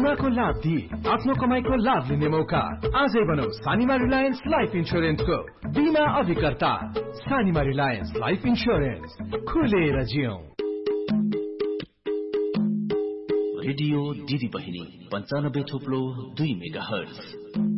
बीमाको लाभ दिई आफ्नो कमाईको लाभ लिने मौका। आजै बनौ सानिमा रिलायन्स लाइफ इन्स्योरेन्सको बीमा अभिकर्ता। सानिमा रिलायन्स लाइफ इन्स्योरेन्स, खुलेर जियौं। रेडियो दिदी बहिनी 95.2 मेगाहर्ज।